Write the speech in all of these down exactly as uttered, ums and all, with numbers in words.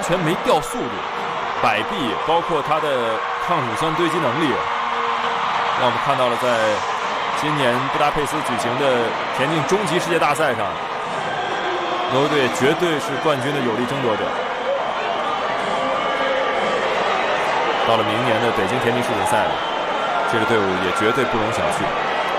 全没掉速度，摆臂包括他的抗乳酸堆积能力，让我们看到了在今年布达佩斯举行的田径终极世界大赛上，挪威队绝对是冠军的有力争夺者。到了明年的北京田径世锦赛，这个队伍也绝对不容小觑。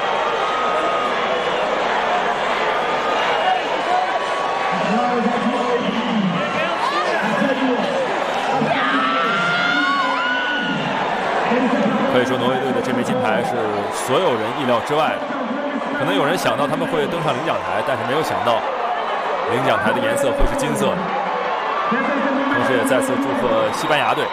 可以说，挪威队的这枚金牌是所有人意料之外的。可能有人想到他们会登上领奖台，但是没有想到领奖台的颜色会是金色的。同时也再次祝贺西班牙队。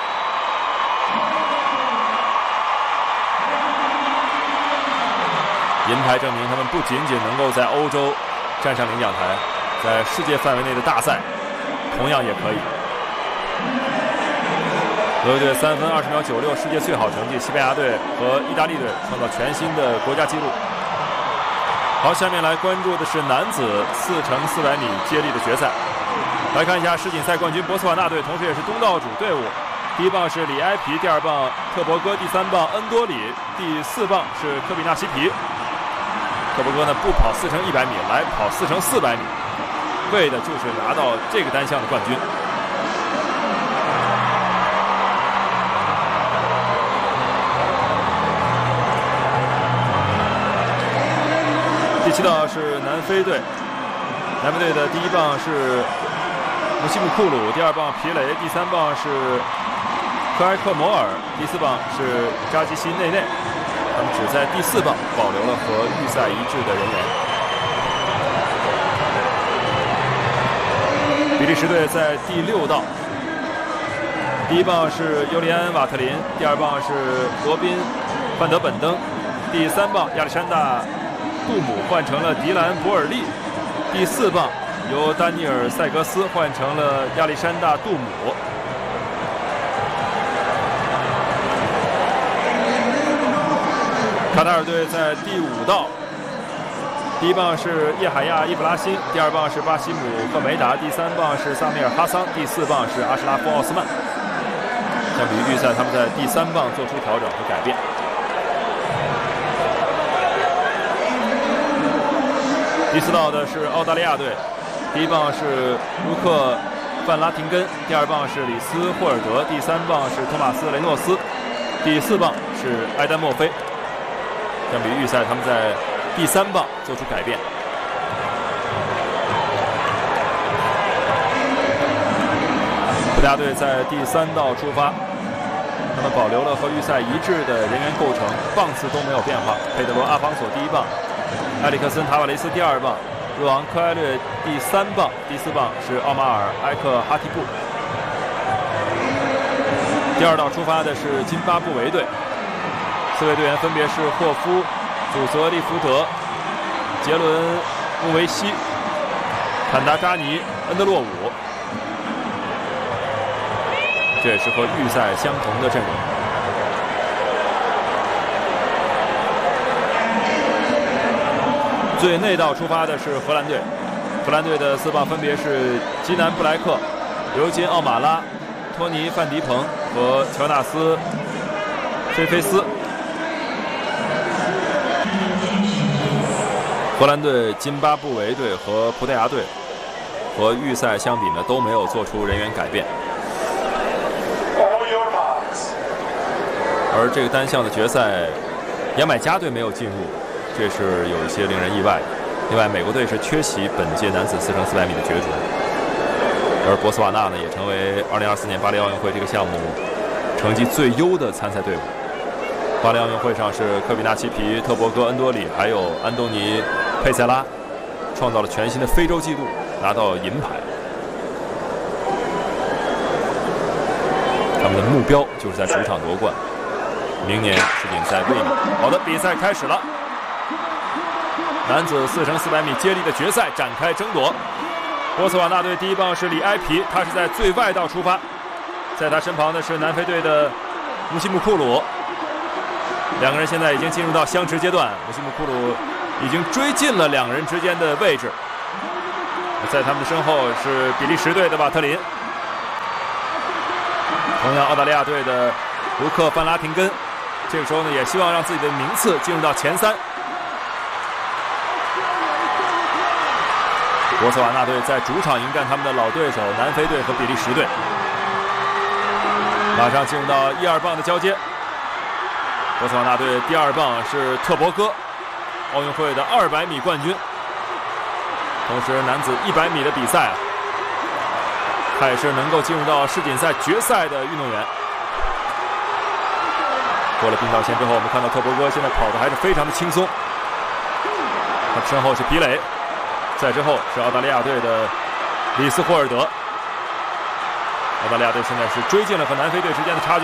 银牌证明他们不仅仅能够在欧洲站上领奖台，在世界范围内的大赛同样也可以。挪威队三分二十秒九六，世界最好成绩。西班牙队和意大利队创造全新的国家纪录。好，下面来关注的是男子四乘四百米接力的决赛。来看一下世锦赛冠军博斯瓦纳队，同时也是东道主队伍。第一棒是里埃皮，第二棒特伯戈，第三棒恩多里，第四棒是科比纳西皮。特伯戈呢不跑四乘一百米，来跑四乘四百米，为的就是拿到这个单项的冠军。第七道是南非队，南非队的第一棒是姆西姆库鲁，第二棒皮雷，第三棒是科埃克摩尔，第四棒是扎基西内内。他们只在第四棒保留了和预赛一致的人员。比利时队在第六道，第一棒是尤利安·瓦特林，第二棒是罗宾·范德本登，第三棒亚历山大杜姆换成了迪兰·博尔利，第四棒由丹尼尔·塞格斯换成了亚历山大·杜姆。卡塔尔队在第五道，第一棒是叶海亚·伊布拉辛，第二棒是巴西姆·赫梅达，第三棒是萨米尔·哈桑，第四棒是阿什拉夫·奥斯曼。相比于预赛，他们在第三棒做出调整和改变。第四道的是澳大利亚队，第一棒是卢克·范拉廷根，第二棒是里斯·霍尔德，第三棒是托马斯·雷诺斯，第四棒是埃丹·墨菲。相比预赛，他们在第三棒做出改变。葡萄牙队在第三道出发，他们保留了和预赛一致的人员构成，棒次都没有变化。佩德罗·阿方索第一棒，埃里克森·塔瓦雷斯第二棒，若昂·科埃略第三棒，第四棒是奥马尔·埃克哈蒂布。第二道出发的是津巴布韦队。四位队员分别是霍夫、祖泽利福德、杰伦·穆维西、坎达扎尼、恩德洛伍。这也是和预赛相同的阵容。最内道出发的是荷兰队，荷兰队的四棒分别是基南·布莱克、尤金·奥马拉、托尼·范迪彭和乔纳斯·菲菲斯。荷兰队、津巴布韦队和葡萄牙队和预赛相比呢，都没有做出人员改变。而这个单项的决赛，牙买加队没有进入，这是有一些令人意外的。另外，美国队是缺席本届男子四乘四百米的角逐，而博斯瓦纳呢，也成为二零二四年巴黎奥运会这个项目成绩最优的参赛队伍。巴黎奥运会上是科比纳奇皮、特伯戈、恩多里还有安东尼佩塞拉创造了全新的非洲纪录，拿到银牌。他们的目标就是在主场夺冠，明年世锦赛卫冕。好的，比赛开始了，男子四乘四百米接力的决赛展开争夺。波斯瓦纳队第一棒是里埃皮，他是在最外道出发，在他身旁的是南非队的姆西姆库鲁。两个人现在已经进入到相持阶段，姆西姆库鲁已经追进了两人之间的位置。在他们的身后是比利时队的瓦特林。 同样，澳大利亚队的卢克·范拉廷根，这个时候呢，也希望让自己的名次进入到前三。博茨瓦纳队在主场迎战他们的老对手南非队和比利时队。马上进入到一二棒的交接。博茨瓦纳队第二棒是特博戈，奥运会的二百米冠军。同时，男子一百米的比赛啊，他也是能够进入到世锦赛决赛的运动员。过了冰岛线之后，我们看到特博戈现在跑的还是非常的轻松。他身后是皮雷。在之后是澳大利亚队的里斯霍尔德，澳大利亚队现在是追进了和南非队之间的差距。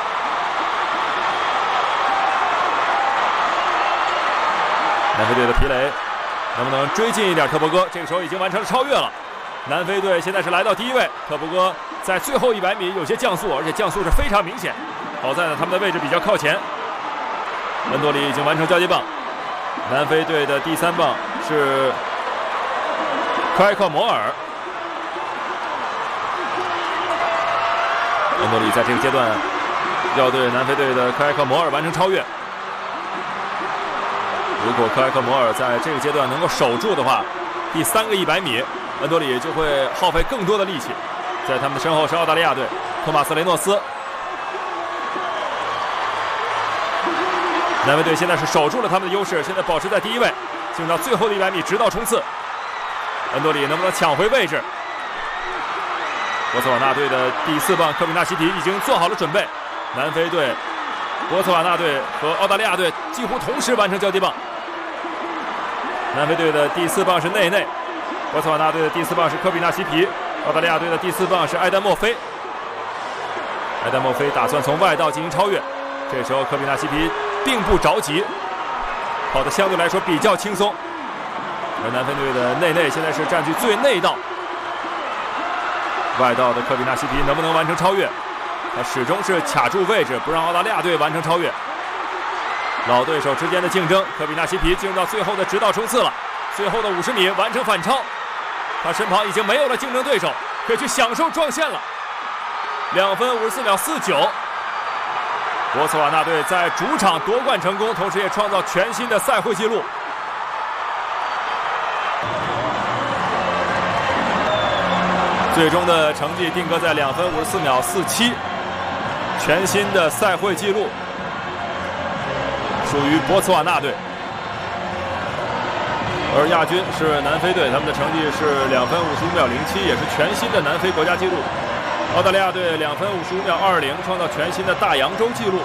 南非队的皮雷能不能追进一点特博戈？这个时候已经完成了超越了。南非队现在是来到第一位，特博戈在最后一百米有些降速，而且降速是非常明显。好在呢，他们的位置比较靠前。恩多里已经完成交接棒，南非队的第三棒是克埃克摩尔。恩多里在这个阶段要对南非队的克埃克摩尔完成超越。如果克埃克摩尔在这个阶段能够守住的话，第三个一百米，恩多里就会耗费更多的力气。在他们的身后是澳大利亚队，托马斯雷诺斯。南非队现在是守住了他们的优势，现在保持在第一位，进入到最后的一百米，直到冲刺。恩多里能不能抢回位置？博茨瓦纳队的第四棒科比纳西皮已经做好了准备。南非队、博茨瓦纳队和澳大利亚队几乎同时完成交接棒。南非队的第四棒是内内，博茨瓦纳队的第四棒是科比纳西皮，澳大利亚队的第四棒是埃丹莫菲。埃丹莫菲打算从外道进行超越，这时候科比纳西皮并不着急，跑得相对来说比较轻松。而南非队的内内现在是占据最内道，外道的科比纳西皮能不能完成超越？他始终是卡住位置，不让澳大利亚队完成超越。老对手之间的竞争，科比纳西皮进入到最后的直道冲刺了，最后的五十米完成反超，他身旁已经没有了竞争对手，可以去享受撞线了。两分五十四秒四九，博茨瓦纳队在主场夺冠成功，同时也创造全新的赛会纪录。最终的成绩定格在两分五十四秒四七，全新的赛会纪录属于博茨瓦纳队，而亚军是南非队，他们的成绩是两分五十五秒零七，也是全新的南非国家纪录。澳大利亚队两分五十五秒二零，创造全新的大洋洲纪录。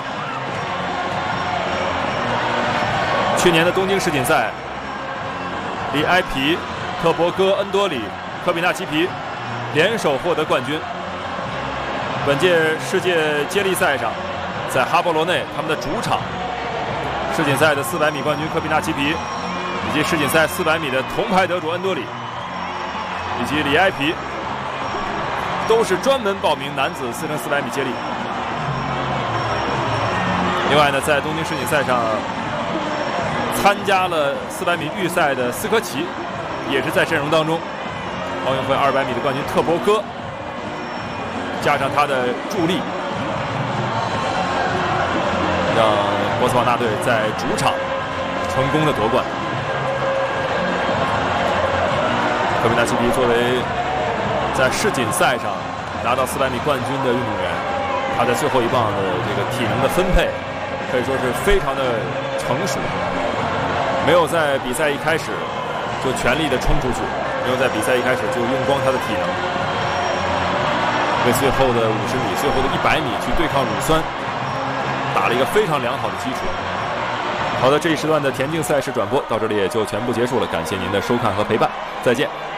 去年的东京世锦赛，里埃皮、特博戈、恩多里、科比纳奇皮联手获得冠军。本届世界接力赛上，在哈波罗内他们的主场，世锦赛的四百米冠军科比纳奇皮，以及世锦赛四百米的铜牌得主恩多里，以及里埃皮，都是专门报名男子四乘四百米接力。另外呢，在东京世锦赛上参加了四百米预赛的斯科奇，也是在阵容当中。奥运会二百米的冠军特博戈，加上他的助力，让博茨瓦纳队在主场成功的夺冠。科比纳奇皮作为在世锦赛上拿到四百米冠军的运动员，他在最后一棒的这个体能的分配可以说是非常的成熟，没有在比赛一开始就全力的冲出去，没有在比赛一开始就用光他的体能，为最后的五十米、最后的一百米去对抗乳酸打了一个非常良好的基础。好的，这一时段的田径赛事转播到这里也就全部结束了，感谢您的收看和陪伴，再见。